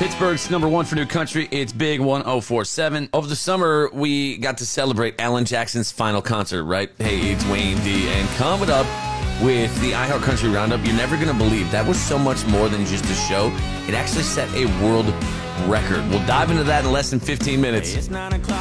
Pittsburgh's #1 for new country. It's Big 1047. Over the summer, we got to celebrate Alan Jackson's final concert, right? Hey, it's Wayne D. And coming up with the iHeart Country Roundup, you're never going to believe that was so much more than just a show. It actually set a world record. We'll dive into that in less than 15 minutes. It's 9 o'clock.